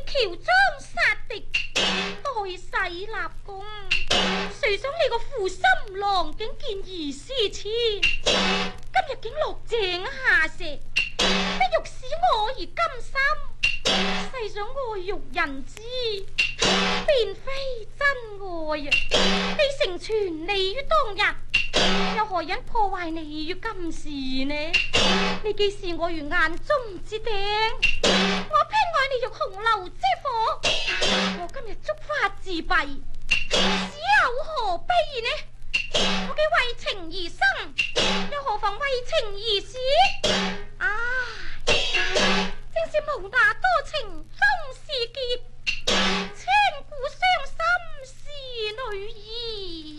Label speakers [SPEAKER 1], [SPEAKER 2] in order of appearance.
[SPEAKER 1] 喬裝殺敵，代洗立功。誰想你個負心郎竟見異思遷，今日竟落井下石，不欲使我而甘心。細想愛欲人知，便非真愛啊！你成全你於當日，又何忍破壞你於今時呢？你既是我如眼中之釘，我偏愛你如紅爐之火。我今日觸發自斃，